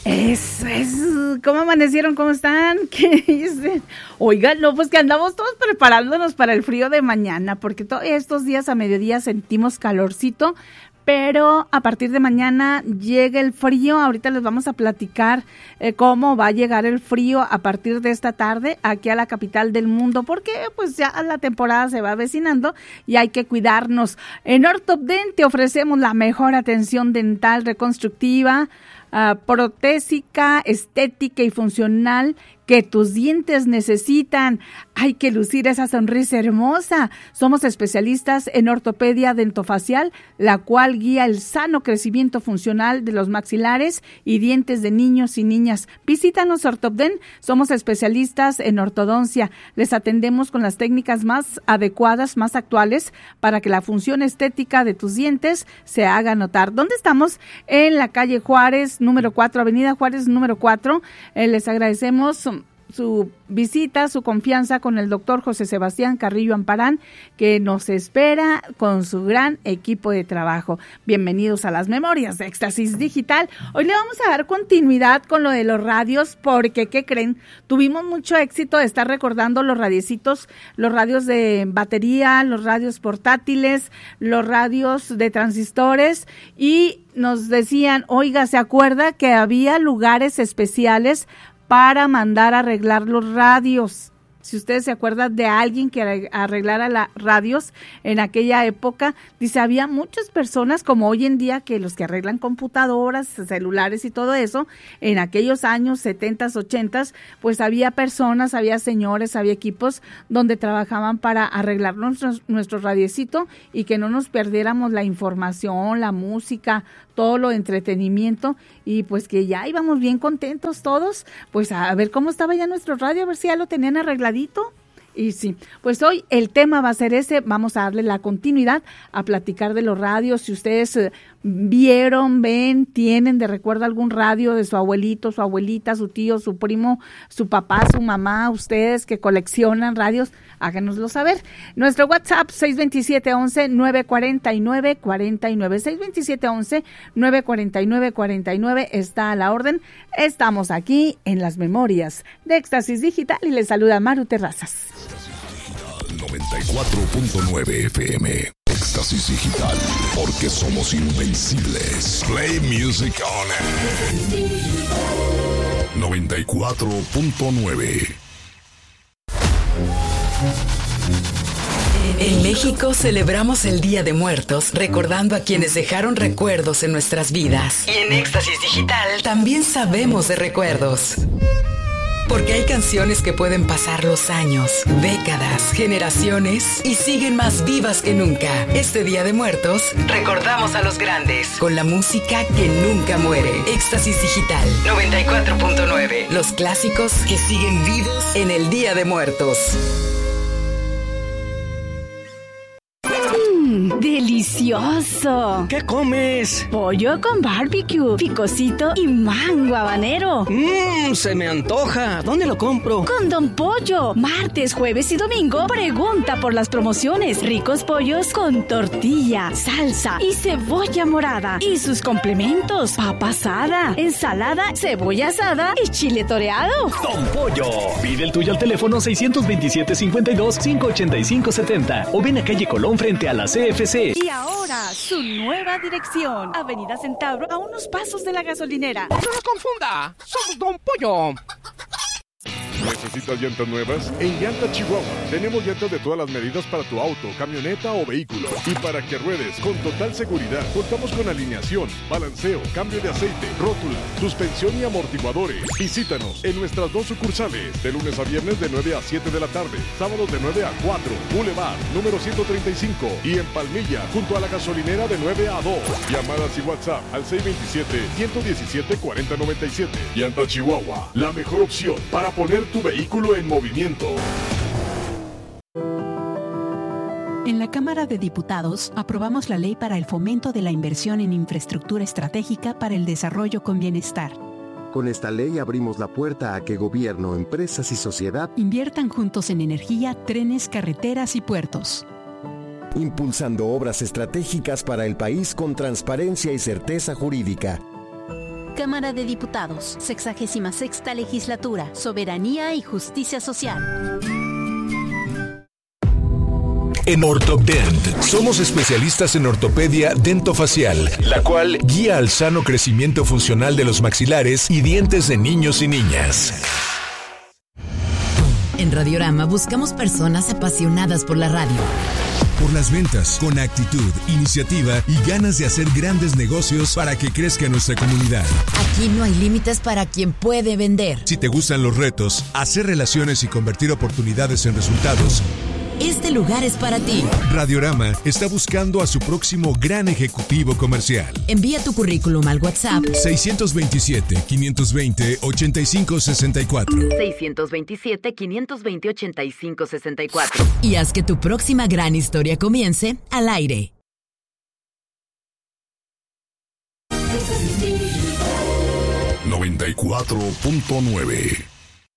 ¿Cómo amanecieron? ¿Cómo están? ¿Qué dicen? Oigan, no, pues que andamos todos preparándonos para el frío de mañana, porque todos estos días a mediodía sentimos calorcito, pero a partir de mañana llega el frío. Ahorita les vamos a platicar cómo va a llegar el frío a partir de esta tarde aquí a la capital del mundo, porque pues ya la temporada se va avecinando y hay que cuidarnos. En Ortopden te ofrecemos la mejor atención dental reconstructiva, protésica, estética y funcional que tus dientes necesitan. Hay que lucir esa sonrisa hermosa. Somos especialistas en ortopedia dentofacial, la cual guía el sano crecimiento funcional de los maxilares y dientes de niños y niñas. Visítanos Ortopden. Somos especialistas en ortodoncia. Les atendemos con las técnicas más adecuadas, más actuales, para que la función estética de tus dientes se haga notar. ¿Dónde estamos? En la calle Juárez, número 4, Avenida Juárez, número 4. Les agradecemos su visita, su confianza con el doctor José Sebastián Carrillo Amparán, que nos espera con su gran equipo de trabajo. Bienvenidos a las memorias de Éxtasis Digital. Hoy le vamos a dar continuidad con lo de los radios, porque, ¿qué creen? Tuvimos mucho éxito de estar recordando los radiecitos, los radios de batería, los radios portátiles, los radios de transistores, y nos decían, oiga, ¿se acuerda que había lugares especiales para mandar a arreglar los radios? Si ustedes se acuerdan de alguien que arreglara las radios en aquella época, dice, había muchas personas como hoy en día que los que arreglan computadoras, celulares y todo eso, en aquellos años 70s, 80s, pues había personas, había señores, había equipos donde trabajaban para arreglar nuestro radiecito y que no nos perdiéramos la información, la música, todo lo de entretenimiento, y pues que ya íbamos bien contentos todos, pues a ver cómo estaba ya nuestro radio, a ver si ya lo tenían arregladito. Y sí, pues hoy el tema va a ser ese. Vamos a darle la continuidad a platicar de los radios. Si ustedes vieron, ven, tienen de recuerdo algún radio de su abuelito, su abuelita, su tío, su primo, su papá, su mamá, ustedes que coleccionan radios, háganoslo saber. Nuestro WhatsApp 627-11-949-49, 627-11-949-49 está a la orden. Estamos aquí en las memorias de Éxtasis Digital y les saluda Maru Terrazas. 94.9 FM. Éxtasis Digital, porque somos invencibles. Play music on it. 94.9. En México celebramos el Día de Muertos recordando a quienes dejaron recuerdos en nuestras vidas. Y en Éxtasis Digital también sabemos de recuerdos. Porque hay canciones que pueden pasar los años, décadas, generaciones y siguen más vivas que nunca. Este Día de Muertos recordamos a los grandes con la música que nunca muere. Éxtasis Digital 94.9. Los clásicos que siguen vivos en el Día de Muertos. ¡Delicioso! ¿Qué comes? Pollo con barbecue, picosito y mango habanero. Se me antoja. ¿Dónde lo compro? Con Don Pollo. Martes, jueves y domingo, pregunta por las promociones. Ricos pollos con tortilla, salsa y cebolla morada. Y sus complementos: papa asada, ensalada, cebolla asada y chile toreado. Don Pollo. Pide el tuyo al teléfono 627-52-585-70 o ven a calle Colón frente a la CFC. Y ahora, su nueva dirección: Avenida Centauro, a unos pasos de la gasolinera. ¡No se confunda! ¡Somos Don Pollo! ¿Necesitas llantas nuevas? En Llanta Chihuahua tenemos llantas de todas las medidas para tu auto, camioneta o vehículo. Y para que ruedes con total seguridad, contamos con alineación, balanceo, cambio de aceite, rótula, suspensión y amortiguadores. Visítanos en nuestras 2 sucursales, de lunes a viernes de 9 a 7 de la tarde, sábados de 9 a 4, Boulevard, número 135, y en Palmilla, junto a la gasolinera de 9 a 2. Llamadas y WhatsApp al 627-117-4097. Llanta Chihuahua, la mejor opción para poner tu vehículo en movimiento. En la Cámara de Diputados aprobamos la Ley para el Fomento de la Inversión en Infraestructura Estratégica para el Desarrollo con Bienestar. Con esta ley abrimos la puerta a que gobierno, empresas y sociedad inviertan juntos en energía, trenes, carreteras y puertos, impulsando obras estratégicas para el país con transparencia y certeza jurídica. Cámara de Diputados, 66ª Legislatura, Soberanía y Justicia Social. En OrthoDent somos especialistas en ortopedia dentofacial, la cual guía al sano crecimiento funcional de los maxilares y dientes de niños y niñas. En Radiorama buscamos personas apasionadas por la radio. Por las ventas, con actitud, iniciativa y ganas de hacer grandes negocios para que crezca nuestra comunidad. Aquí no hay límites para quien puede vender. Si te gustan los retos, hacer relaciones y convertir oportunidades en resultados, este lugar es para ti. Radiorama está buscando a su próximo gran ejecutivo comercial. Envía tu currículum al WhatsApp 627-520-8564. 627-520-8564. Y haz que tu próxima gran historia comience al aire. 94.9